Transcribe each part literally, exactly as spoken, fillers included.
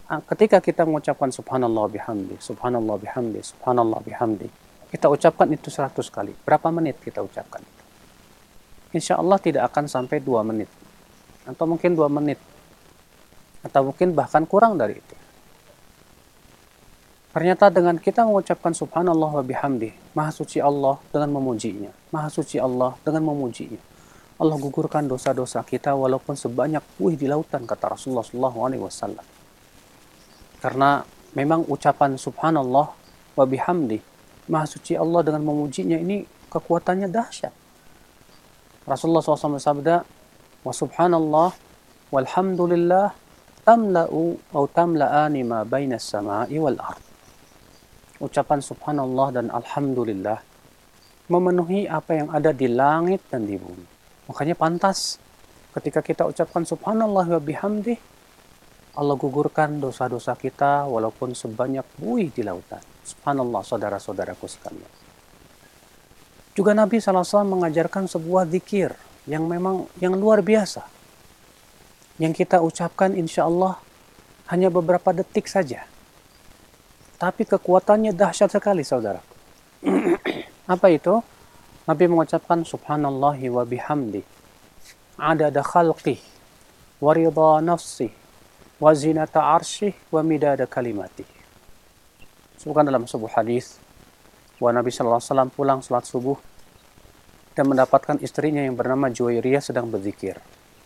ketika kita mengucapkan subhanallah bihamdi, subhanallah bihamdi, subhanallah bihamdi, kita ucapkan itu seratus kali. Berapa menit kita ucapkan itu? Insya Allah tidak akan sampai dua menit. Atau mungkin dua menit. Atau mungkin bahkan kurang dari itu. Ternyata dengan kita mengucapkan subhanallah wa bihamdi, maha suci Allah dengan memujinya, maha suci Allah dengan memujinya, Allah gugurkan dosa-dosa kita walaupun sebanyak buih di lautan, kata Rasulullah shallallahu alaihi wasallam. Karena memang ucapan subhanallah wa bihamdi, maha suci Allah dengan memujinya, ini kekuatannya dahsyat. Rasulullah shallallahu alaihi wasallam bersabda, wa subhanallah walhamdulillah tamla'u atau tamla'ani ma bainas sama'i wal ardh. Ucapan subhanallah dan alhamdulillah memenuhi apa yang ada di langit dan di bumi. Makanya pantas ketika kita ucapkan subhanallah wa bihamdih, Allah gugurkan dosa-dosa kita walaupun sebanyak buih di lautan. Subhanallah, saudara-saudaraku sekalian. Juga Nabi shallallahu alaihi wasallam mengajarkan sebuah zikir yang memang yang luar biasa. Yang kita ucapkan insya Allah hanya beberapa detik saja. Tapi kekuatannya dahsyat sekali, saudara. Apa itu? Nabi mengucapkan subhanallahi wa bihamdi adada khalqih wa ridha nafsih wa zinata arsyih wa midada kalimatih. Sebutkan dalam sebuah hadis bahwa Nabi shallallahu alaihi wasallam pulang salat subuh dan mendapatkan istrinya yang bernama Juwairiyah sedang berzikir.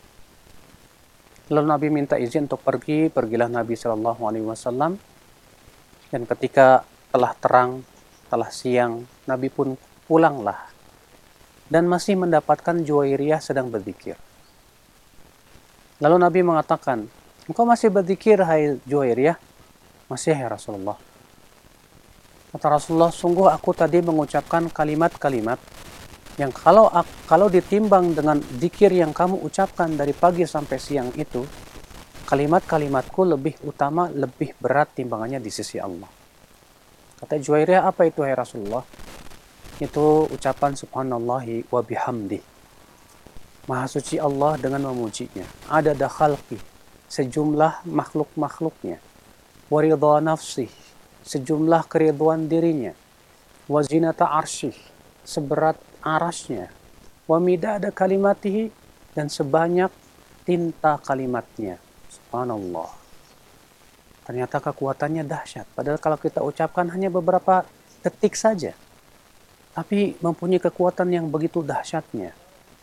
Lalu Nabi minta izin untuk pergi, pergilah Nabi shallallahu alaihi wasallam. Dan ketika telah terang, telah siang, Nabi pun pulanglah. Dan masih mendapatkan Juwairiyah sedang berzikir. Lalu Nabi mengatakan, engkau masih berzikir, hai Juwairiyah? Masih, ya Rasulullah. Kata Rasulullah, sungguh aku tadi mengucapkan kalimat-kalimat yang kalau kalau ditimbang dengan zikir yang kamu ucapkan dari pagi sampai siang itu, kalimat-kalimatku lebih utama, lebih berat timbangannya di sisi Allah. Kata Juwairiyah, apa itu hai Rasulullah? Itu ucapan subhanallahi wa bihamdi. Maha suci Allah dengan memujinya. Adada khalqi, sejumlah makhluk-makhluknya. Wa ridha nafsih, sejumlah keriduan dirinya. Wa zinata arsyih, seberat arasnya. Wa midada kalimatihi, dan sebanyak tinta kalimatnya. Subhanallah. Ternyata kekuatannya dahsyat. Padahal kalau kita ucapkan hanya beberapa detik saja. Tapi mempunyai kekuatan yang begitu dahsyatnya.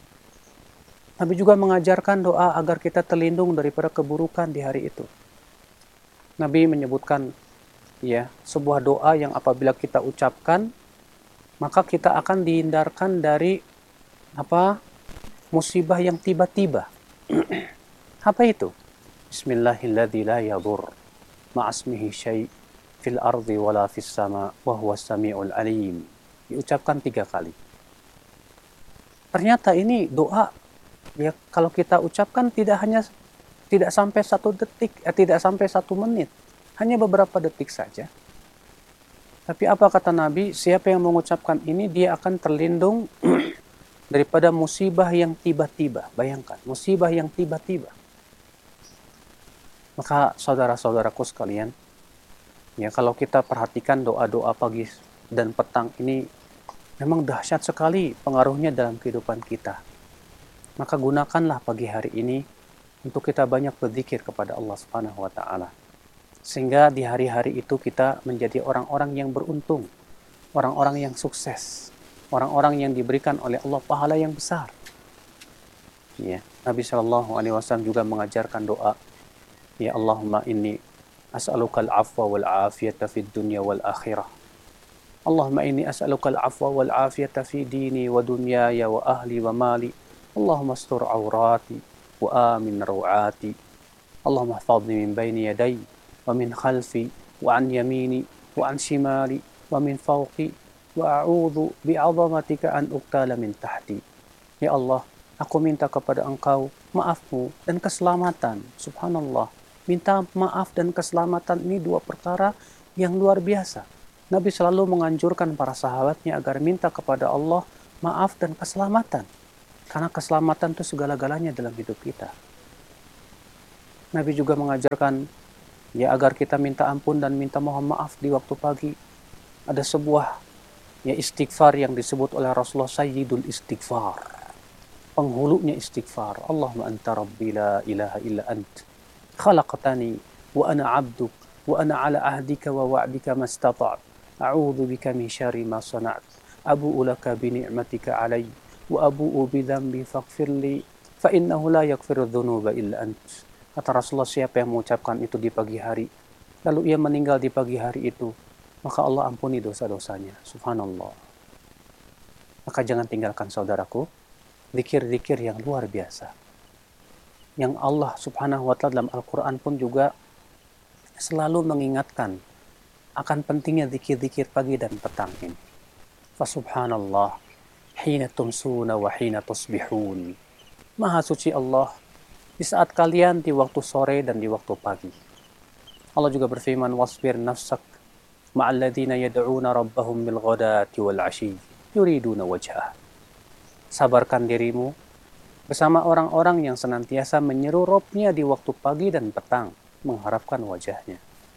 Nabi juga mengajarkan doa agar kita terlindung daripada keburukan di hari itu. Nabi menyebutkan ya, sebuah doa yang apabila kita ucapkan, maka kita akan dihindarkan dari apa? Musibah yang tiba-tiba. Apa itu? Bismillahilladzi la yadur ma'asmihi syai' fil ardi wala fis sama' wa huwas sami'ul alim. Diucapkan tiga kali. Ternyata ini doa ya, kalau kita ucapkan tidak hanya tidak sampai satu detik, eh, tidak sampai satu menit, hanya beberapa detik saja. Tapi apa kata Nabi? Siapa yang mengucapkan ini dia akan terlindung daripada musibah yang tiba-tiba. Bayangkan, musibah yang tiba-tiba. Maka saudara-saudaraku sekalian, ya kalau kita perhatikan doa-doa pagi dan petang ini memang dahsyat sekali pengaruhnya dalam kehidupan kita. Maka gunakanlah pagi hari ini untuk kita banyak berzikir kepada Allah Subhanahu wa taala. Sehingga di hari-hari itu kita menjadi orang-orang yang beruntung, orang-orang yang sukses, orang-orang yang diberikan oleh Allah pahala yang besar. Ya, Nabi shallallahu alaihi wasallam juga mengajarkan doa, ya Allahumma inni as'alukal afwa wal afiyata fid dunya wal akhirah. Allahumma inni as'alukal afwa wal afiyata fi dini wa dunyaya wa ahli wa mali. Allahumma astur awrati wa amin rawati. Allahumma hafadni min bayni yaday wa min khalfi wa an yamini wa an shimali wa min fawqi wa a'udhu bi'azamatika an uktala min tahti. Ya Allah, aku minta kepada Engkau maafmu dan keselamatan. Subhanallah. Minta maaf dan keselamatan ini dua perkara yang luar biasa. Nabi selalu menganjurkan para sahabatnya agar minta kepada Allah maaf dan keselamatan. Karena keselamatan itu segala-galanya dalam hidup kita. Nabi juga mengajarkan Ya, agar kita minta ampun dan minta mohon maaf di waktu pagi. Ada sebuah ya istighfar yang disebut oleh Rasulullah Sayyidul Istighfar. Penghulunya istighfar. Allahumma anta rabbi la ilaha illa ant. Khalaqtani wa ana abduk wa ana ala ahdika wa wa'dika mastata'at. A'udzu bika min syarri ma sana'at. Abu'u laka bi ni'matika 'alayya wa abu'u bi dhanbi faghfirli fa innahu la yaghfiru dzunuba illa ant. Kata Rasulullah, siapa yang mengucapkan itu di pagi hari, lalu ia meninggal di pagi hari itu, maka Allah ampuni dosa-dosanya. Subhanallah. Maka jangan tinggalkan saudaraku, zikir-zikir yang luar biasa. Yang Allah subhanahu wa ta'ala dalam Al-Quran pun juga selalu mengingatkan akan pentingnya zikir-zikir pagi dan petang ini. Fasubhanallah, hina tumsuna wa hina tusbihun. Maha suci Allah di saat kalian di waktu sore dan di waktu pagi. Allah juga berfirman, wasbir nafsak ma'alladzina yad'una rabbahum bil ghadati wal 'ashyi yuriduna wajhah. Sabarkan dirimu bersama orang-orang yang senantiasa menyeru Rabb-nya di waktu pagi dan petang, mengharapkan wajahnya.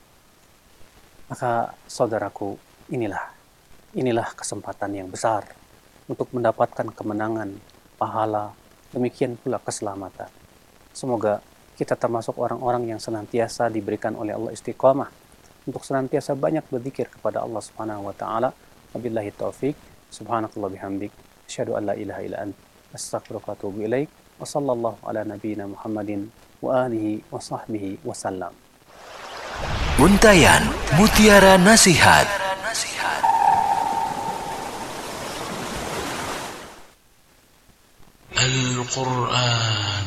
Maka saudaraku, inilah inilah kesempatan yang besar untuk mendapatkan kemenangan, pahala, demikian pula keselamatan. Semoga kita termasuk orang-orang yang senantiasa diberikan oleh Allah istiqamah untuk senantiasa banyak berzikir kepada Allah Subhanahu wa taala. Wabillahi taufik. Subhanakallah bihamdik. Asyhadu an la ilaha illa ant. Astaghfiruka wa atubu ilaik. Wa sallallahu ala nabiyyina Muhammadin wa alihi wa sahbihi wasallam. Untayan Mutiara Nasihat. Al-Quran